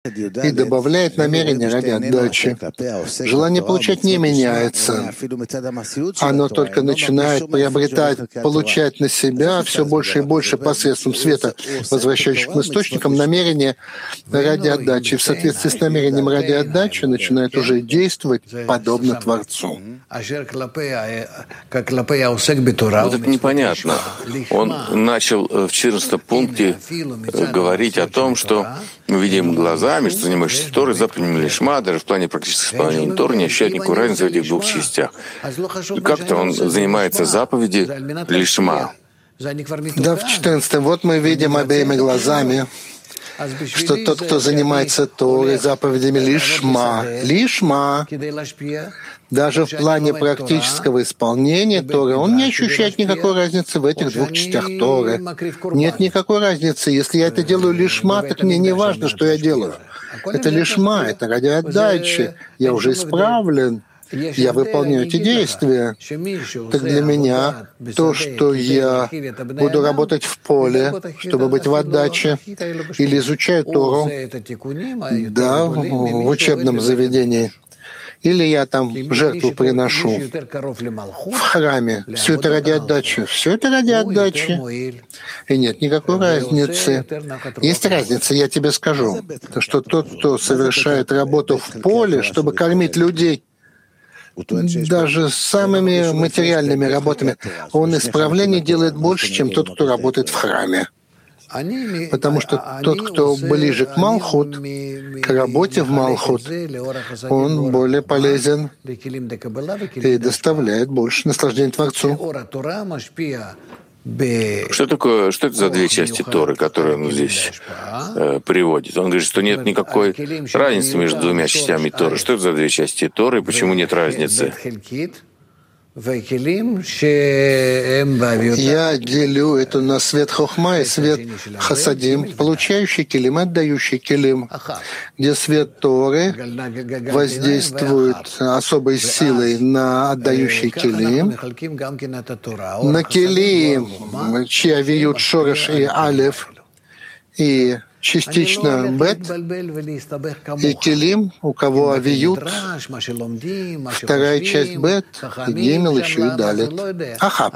и добавляет намерение ради отдачи. Желание получать не меняется. Оно только начинает приобретать, получать на себя все больше и больше посредством света, возвращающих к источникам, намерение ради отдачи. В соответствии с намерением ради отдачи начинает уже действовать подобно Творцу. Вот это непонятно. Он начал в 14 пункте говорить о том, что мы видим глазами, что занимаешься Торой, заповедями Лишма, даже в плане практического исполнения Торы не ощущает никакой разницы в этих двух частях. Как-то он занимается заповеди Лишма. Да, в 14-м, вот мы видим обеими глазами, что тот, кто занимается Торой, заповедями Лишма, даже в плане практического исполнения Торы, он не ощущает никакой разницы в этих двух частях Торы. Нет никакой разницы. Если я это делаю Лишма, так мне не важно, что я делаю. Это Лишма, это ради отдачи. Я уже исправлен. Я выполняю эти действия. Так для меня то, что я буду работать в поле, чтобы быть в отдаче, или изучаю Тору, да, в учебном заведении, или я там жертву приношу в храме. Все это ради отдачи. Все это ради отдачи. И нет никакой разницы. Есть разница, я тебе скажу, что тот, кто совершает работу в поле, чтобы кормить людей, даже самыми материальными работами, он исправление делает больше, чем тот, кто работает в храме. Потому что тот, кто ближе к Малхут, к работе в Малхут, он более полезен и доставляет больше наслаждения Творцу. Что это за две части Торы, которые он здесь приводит? Он говорит, что нет никакой разницы между двумя частями Торы. Что это за две части Торы и почему нет разницы? Я делю это на свет хохма и свет хасадим, получающий килим, отдающий килим, где свет Торы воздействует особой силой на отдающий килим, на килим, чьи авиют шореш и алеф, и частично бет, и килим, у кого авиют, вторая часть бет, и гимел еще и далит. Ахаб.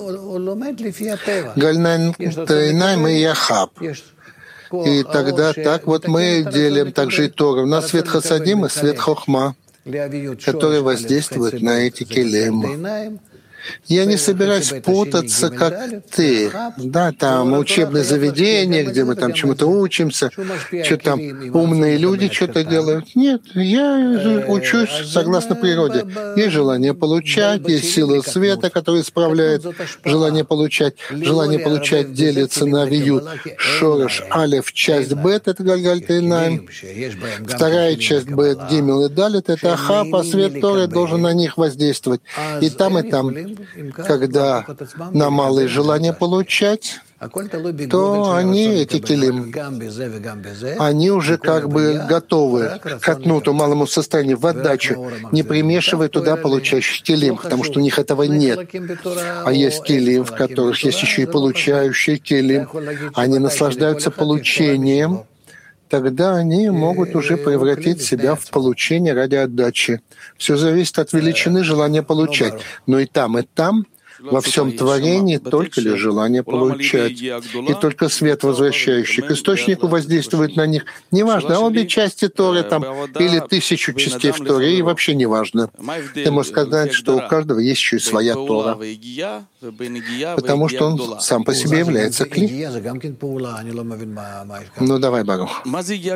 Гальнайн Тайнайм и Ахаб. И тогда так вот мы делим также и Тору на свет хасадим и свет хохма, который воздействует на эти килим. Я не собираюсь путаться, как ты. Да, там учебное заведение, где мы там чему-то учимся, что там умные люди что-то делают. Нет, я учусь согласно природе. Есть желание получать, есть сила света, которая исправляет желание получать. Желание получать делится на виют шореш, алеф, часть бет, это гальгальтейнаим. Вторая часть бет, гимел и далит, это ахаб, а свет Торы должен на них воздействовать. И там, когда на малое желание получать, то они, эти килим, они уже как бы готовы к отнуту малому состоянию, в отдачу, не примешивая туда получающих килим, потому что у них этого нет. А есть килим, в которых есть еще и получающие килим. Они наслаждаются получением, тогда они могут уже превратить себя в получение ради отдачи. Все зависит от величины желания получать. Но и там, во всем творении только лишь желание получать. И только свет, возвращающий к источнику, воздействует на них. Неважно, обе части Торы там, или 1000 частей в Торе, и вообще неважно. Ты можешь сказать, что у каждого есть еще и своя Тора, потому что он сам по себе является кли. Ну давай, Барух.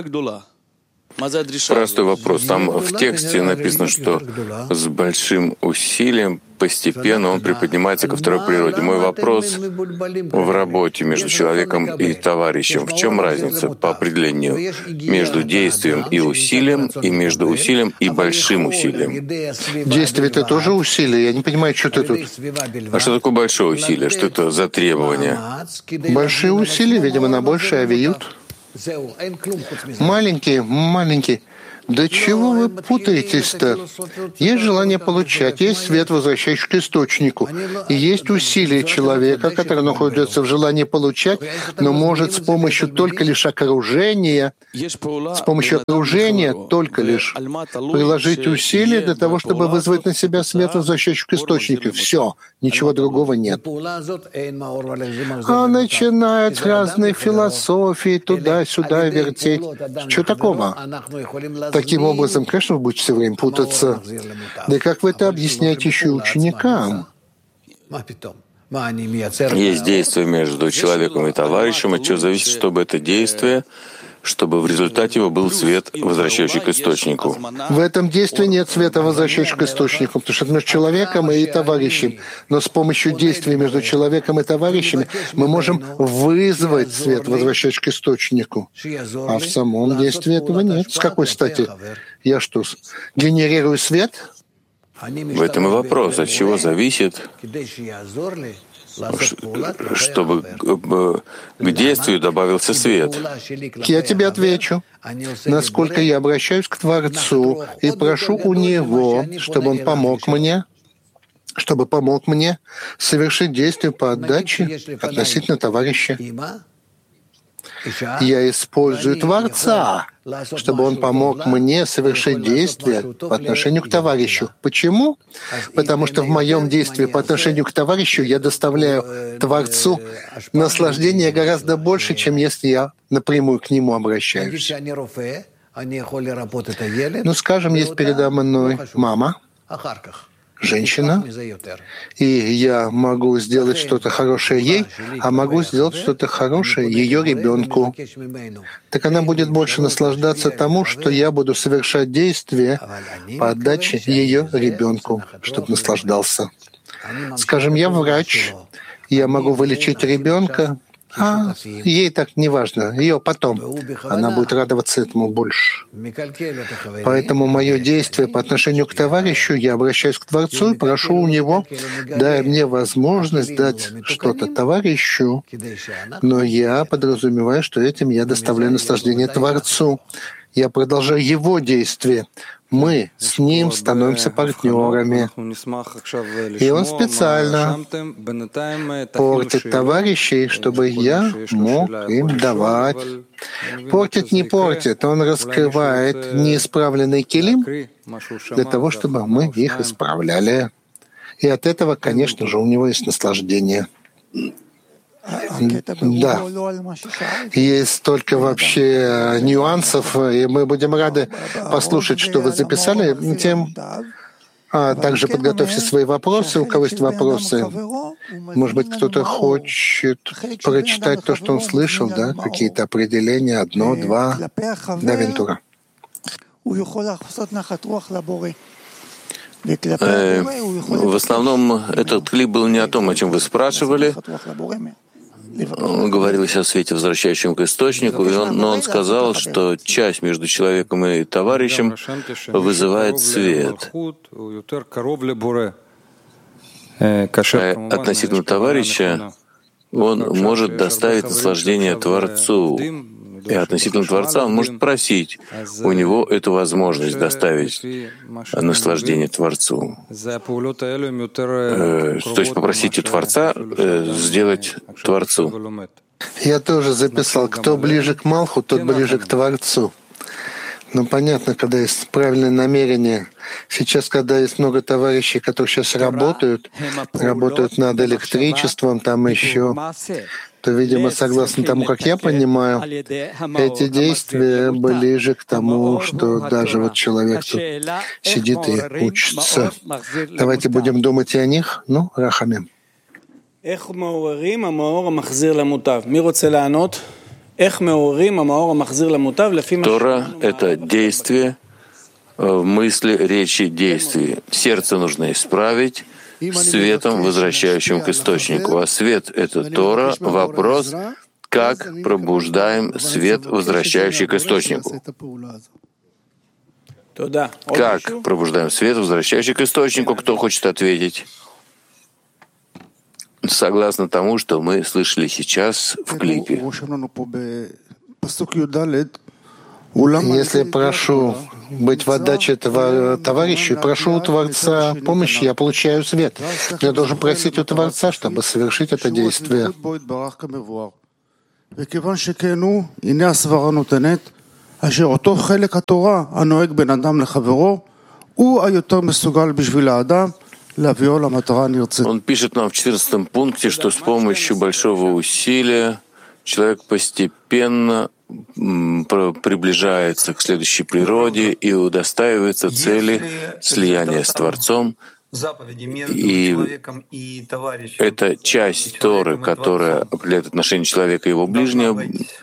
Простой вопрос. Там в тексте написано, что с большим усилием постепенно он приподнимается ко второй природе. Мой вопрос в работе между человеком и товарищем. В чем разница по определению между действием и усилием, и между усилием и большим усилием? Действие — это тоже усилие. Я не понимаю, что ты тут. А что такое большое усилие? Что это за требования? Большие усилия, видимо, на большее авиют. Маленький. Да чего вы путаетесь-то? Есть желание получать, есть свет, возвращающий к источнику. И есть усилие человека, который находится в желании получать, но может с помощью только лишь окружения, только лишь приложить усилия для того, чтобы вызвать на себя свет, возвращающий к источнику. Все, ничего другого нет. А начинают разные философии туда-сюда вертеть. Что такого? Таким образом, конечно, вы будете все время путаться. Да и как вы это объясняете еще ученикам? Есть действие между человеком и товарищем, от чего зависит, чтобы это действие, чтобы в результате его был свет, возвращающий к источнику. В этом действии нет света, возвращающего к источнику, потому что это между человеком и товарищем. Но с помощью действий между человеком и товарищами мы можем вызвать свет, возвращающий к источнику. А в самом действии этого нет. С какой стати? Я что, генерирую свет? В этом и вопрос, от чего зависит, чтобы к действию добавился свет. Я тебе отвечу. Насколько я обращаюсь к Творцу и прошу у Него, чтобы Он помог мне, совершить действие по отдаче относительно товарища. Я использую Творца, чтобы он помог мне совершить действие по отношению к товарищу. Почему? Потому что в моем действии по отношению к товарищу я доставляю Творцу наслаждение гораздо больше, чем если я напрямую к нему обращаюсь. Ну, скажем, есть передо мной мама, женщина, и я могу сделать что-то хорошее ей, а могу сделать что-то хорошее ее ребенку. Так она будет больше наслаждаться тому, что я буду совершать действия по отдаче ее ребенку, чтобы наслаждался. Скажем, я врач, я могу вылечить ребенка, а ей так не важно, ее потом. Она будет радоваться этому больше. Поэтому мое действие по отношению к товарищу, я обращаюсь к Творцу и прошу у Него, дай мне возможность дать что-то товарищу, но я подразумеваю, что этим я доставляю наслаждение Творцу. Я продолжаю Его действие. Мы с Ним становимся партнерами. И Он специально портит товарищей, чтобы я мог им давать. Портит, не портит. Он раскрывает неисправленный килим для того, чтобы мы их исправляли. И от этого, конечно же, у него есть наслаждение. Да, есть столько вообще нюансов, и мы будем рады послушать, что вы записали. А также подготовьте свои вопросы. У кого есть вопросы? Может быть, кто-то хочет прочитать то, что он слышал, да? Какие-то определения, одно, два. Да, Вентура. В основном этот клип был не о том, о чем вы спрашивали. Он говорил о свете, возвращающем к источнику, но он сказал, что часть между человеком и товарищем вызывает свет. Относительно товарища он может доставить наслаждение Творцу. И относительно Творца он может просить у него эту возможность доставить наслаждение Творцу. То есть попросить у Творца сделать Творцу. Я тоже записал, кто ближе к Малху, тот ближе к Творцу. Ну, понятно, когда есть правильное намерение. Сейчас, когда есть много товарищей, которые сейчас работают над электричеством, там еще, то, видимо, согласно тому, как я понимаю, эти действия ближе к тому, что даже вот человек тут сидит и учится. Давайте будем думать и о них. Ну, Рахамим. Тора — это действие в мысли, речи, действии. Сердце нужно исправить светом, возвращающим к источнику. А свет — это Тора. Вопрос, как пробуждаем свет, возвращающий к источнику. Как пробуждаем свет, возвращающий к источнику? Кто хочет ответить? Согласно тому, что мы слышали сейчас в клипе. Если прошу быть в отдаче товарищу, прошу у Творца помощи, я получаю свет. Я должен просить у Творца, чтобы совершить это действие. אשר אותו חלק התורה הנוהג בין אדם לחברו הוא היותר מסוגל בשביל האדם להביאו למטרה הנרצית. Он пишет нам в 14 пункте, что с помощью большого усилия человек постепенно приближается к следующей природе и удостаивается цели слияния с Творцом. И это часть Торы, которая определяет отношение человека и его ближнего,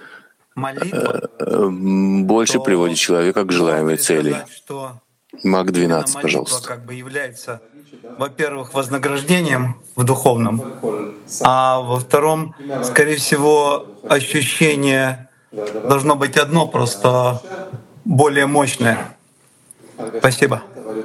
больше приводит человека к желаемой цели. Мак 12, пожалуйста. Является, во-первых, вознаграждением в духовном, а во-втором, скорее всего, ощущение должно быть одно, просто более мощное. Спасибо.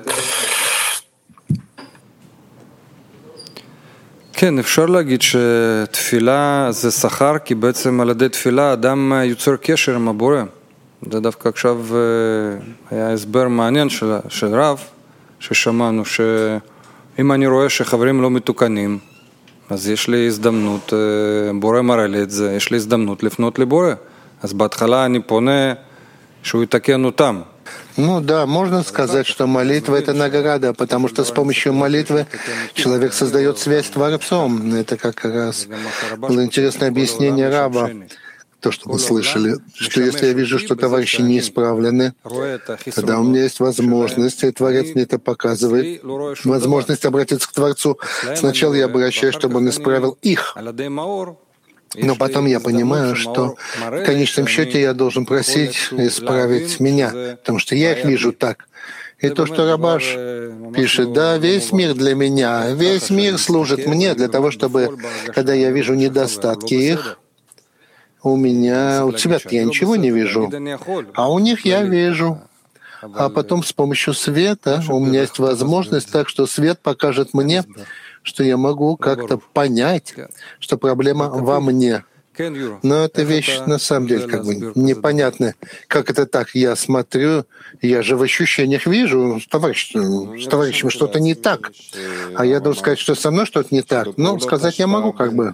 כן, אפשר להגיד שתפילה זה שכר, כי בעצם על ידי תפילה אדם יוצר קשר עם הבורא. זה דווקא עכשיו היה הסבר מעניין של רב, ששמענו שאם אני רואה שחברים לא מתוקנים, אז יש לי הזדמנות, בורא מראה לי את זה, יש לי הזדמנות לפנות לבורא. אז בהתחלה אני פונה שהוא יתקן אותם. Ну да, можно сказать, что молитва — это награда, потому что с помощью молитвы человек создает связь с Творцом. Это как раз было интересное объяснение раба, то, что мы слышали, что если я вижу, что товарищи не исправлены, тогда у меня есть возможность, и Творец мне это показывает, возможность обратиться к Творцу. Сначала я обращаюсь, чтобы он исправил их. Но потом я понимаю, что в конечном счете я должен просить исправить меня, потому что я их вижу так. И то, что Рабаш пишет, да, весь мир для меня, весь мир служит мне для того, чтобы, когда я вижу недостатки их, у себя я ничего не вижу, а у них я вижу. А потом с помощью света у меня есть возможность, так что свет покажет мне, что я могу как-то понять, что проблема во мне. Но эта вещь на самом деле как бы непонятная. Как это так? Я смотрю, я же в ощущениях вижу, с товарищем что-то не так. А я должен сказать, что со мной что-то не так. Ну, сказать я могу как бы.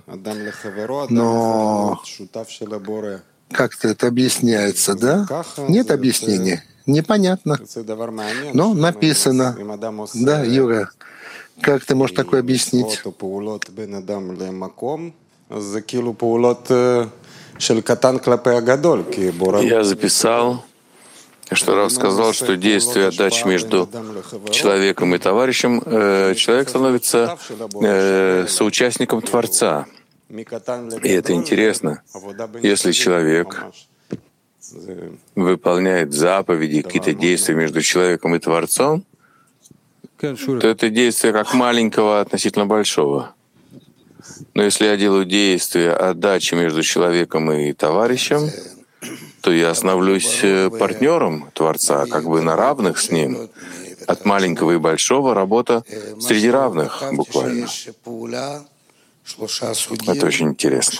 Но как-то это объясняется, да? Нет объяснения. Непонятно. Но написано. Да, Юра. Как ты можешь такое объяснить? Я записал, что Рав сказал, что действие отдачи между человеком и товарищем, человек становится соучастником Творца. И это интересно. Если человек выполняет заповеди, какие-то действия между человеком и Творцом, то это действие как маленького относительно большого. Но если я делаю действие отдачи между человеком и товарищем, то я становлюсь партнером Творца, как бы на равных с ним. От маленького и большого работа среди равных, буквально. Это очень интересно.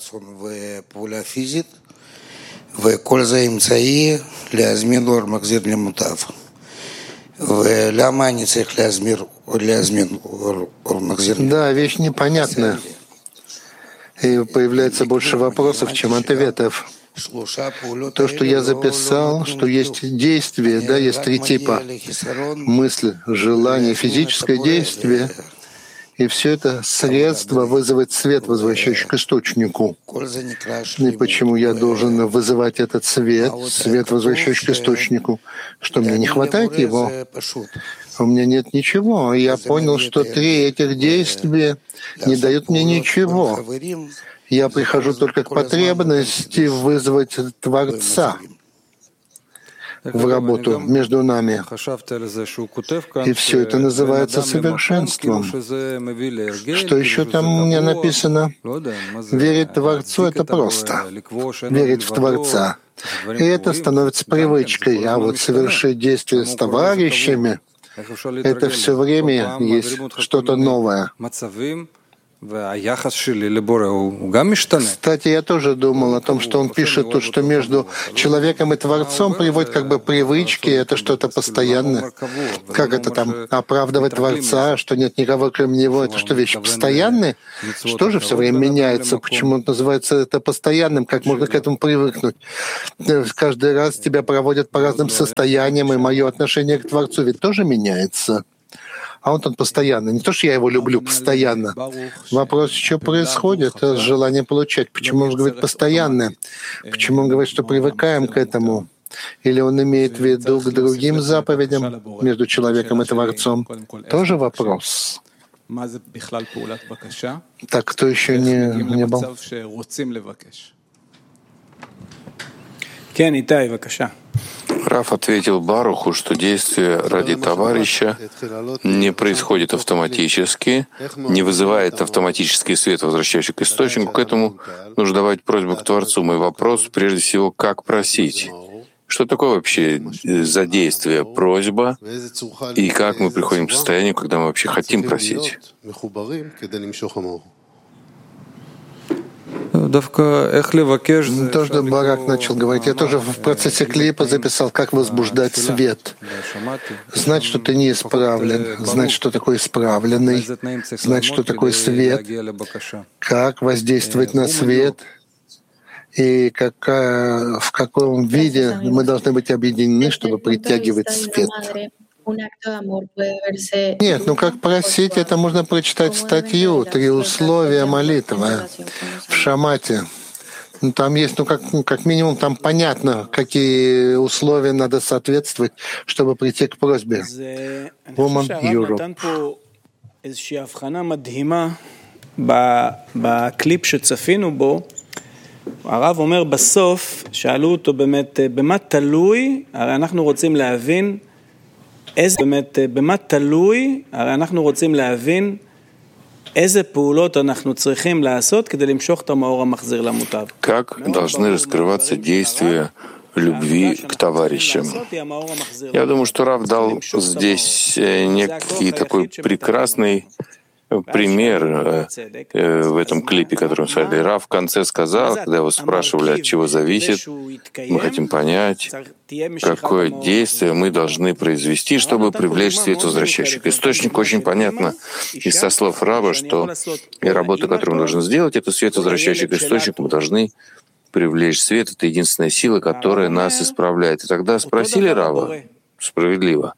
Да, вещь непонятная. И появляется больше вопросов, чем ответов. То, что я записал, что есть действие, да, есть три типа. Мысль, желание, физическое действие. И все это средство вызывать свет, возвращающий к источнику. И почему я должен вызывать этот свет, возвращающий к источнику? Что мне не хватает его? У меня нет ничего. Я понял, что три этих действия не дают мне ничего. Я прихожу только к потребности вызвать Творца в работу между нами. И все это называется совершенством. Что еще там у меня написано? Верить Творцу — это просто. Верить в Творца. И это становится привычкой. А вот совершить действие с товарищами — это все время есть что-то новое. Кстати, я тоже думал о том, что он пишет тут, что между человеком и Творцом приводит как бы привычки, это что-то постоянное. Как это там, оправдывать Творца, что нет никого кроме Него, это что, вещи постоянные? Что же все время меняется? Почему он называется это постоянным? Как можно к этому привыкнуть? Каждый раз тебя проводят по разным состояниям, и мое отношение к Творцу ведь тоже меняется. А он постоянно. Не то, что я его люблю постоянно. Вопрос, что происходит с желанием получать. Почему он говорит постоянно? Почему он говорит, что привыкаем к этому? Или он имеет в виду к другим заповедям между человеком и Творцом? Тоже вопрос. Так, кто еще не был? Рав ответил Баруху, что действие ради товарища не происходит автоматически, не вызывает автоматический свет, возвращающий к источнику. К этому нужно давать просьбу к Творцу. Мой вопрос, прежде всего, как просить? Что такое вообще за действие просьба, и как мы приходим к состоянию, когда мы вообще хотим просить? То, что Барак начал говорить, я тоже в процессе клипа записал, как возбуждать свет. Знать, что ты не исправлен, знать, что такое исправленный, знать, что такое свет, как воздействовать на свет, и в каком виде мы должны быть объединены, чтобы притягивать свет. Нет, как просить, это можно прочитать статью «3 условия молитвы» в Шамате. Там есть, как минимум, там понятно, какие условия надо соответствовать, чтобы прийти к просьбе. Woman Europe. הרב אומר בסוף, שאלו אותו באמת, במה תלוי, הרי אנחנו רוצים להבין במה תלוי, הרי אנחנו רוצים להבין איזה פעולות אנחנו צריכים לעשות כדי למשוך את המאור המחזיר למוטב. Как должны раскрываться действия любви к товарищам? Я думаю, что Рав дал здесь некий такой прекрасный пример в этом клипе, который мы смотрели. Рав в конце сказал, когда его спрашивали, от чего зависит, мы хотим понять, какое действие мы должны произвести, чтобы привлечь свет, возвращающий к источнику. Очень понятно из со слов Рава, что и работа, которую мы должны сделать, это свет, возвращающий к источнику. Мы должны привлечь свет. Это единственная сила, которая нас исправляет. И тогда спросили Рава, справедливо,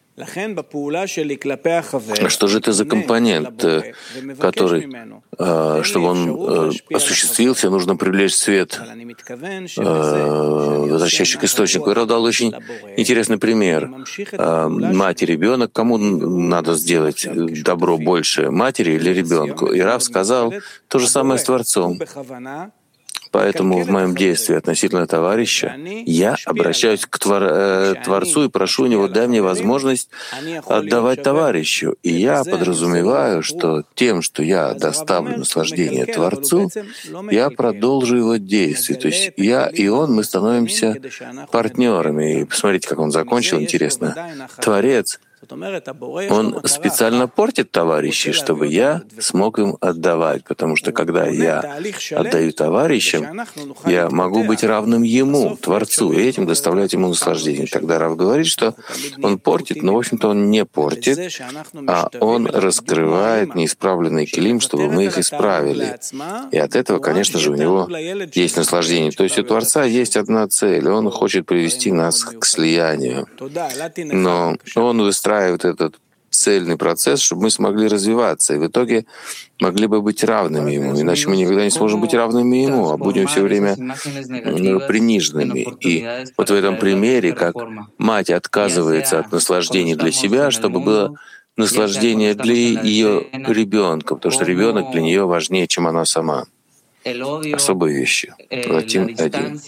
что же это за компонент, который, чтобы он осуществился, нужно привлечь свет, возвращающий к источнику. И Рав дал очень интересный пример. Мать и ребенок, кому надо сделать добро больше, матери или ребенку? И Рав сказал то же самое с Творцом. Поэтому в моем действии относительно товарища я обращаюсь к Творцу и прошу у него: дай мне возможность отдавать товарищу. И я подразумеваю, что тем, что я доставлю наслаждение Творцу, я продолжу его действие. То есть я и он, мы становимся партнерами. И посмотрите, как он закончил, интересно. Творец, он специально портит товарищей, чтобы я смог им отдавать, потому что когда я отдаю товарищам, я могу быть равным ему, Творцу, и этим доставлять ему наслаждение. Тогда Рав говорит, что он портит, но, в общем-то, он не портит, а он раскрывает неисправленный килим, чтобы мы их исправили. И от этого, конечно же, у него есть наслаждение. То есть у Творца есть одна цель, он хочет привести нас к слиянию. Но он выстраивает этот цельный процесс, чтобы мы смогли развиваться, и в итоге могли бы быть равными ему. Иначе мы никогда не сможем быть равными ему, а будем все время приниженными. И вот в этом примере, как мать отказывается от наслаждения для себя, чтобы было наслаждение для ее ребенка, потому что ребенок для нее важнее, чем она сама. Особые вещи. Латин 1.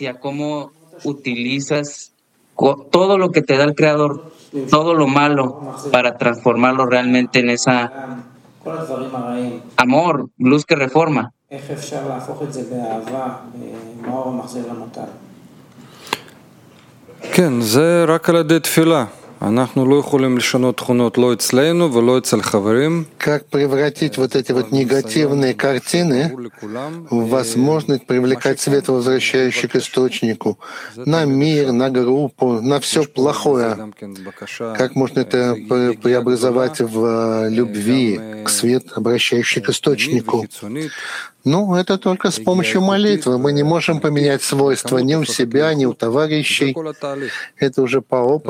Todo lo que te da el Creador, todo lo malo, para transformarlo realmente en esa amor, luz que reforma. כן, זה רק על ידי תפילה. Как превратить вот эти вот негативные картины в возможность привлекать свет, возвращающий к источнику, на мир, на группу, на все плохое? Как можно это преобразовать в любви, к свету, обращающий к источнику? Ну, это только с помощью молитвы. Мы не можем поменять свойства ни у себя, ни у товарищей. Это уже по опыту.